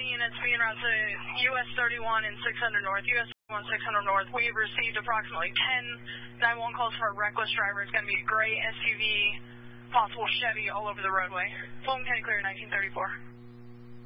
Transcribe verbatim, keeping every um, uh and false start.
units being route to U S thirty-one and six hundred North. U S thirty-one, six hundred North, we've received approximately ten nine one one calls for a reckless driver. It's going to be a gray S U V, possible Chevy all over the roadway. Fulton County Clear, nineteen thirty-four.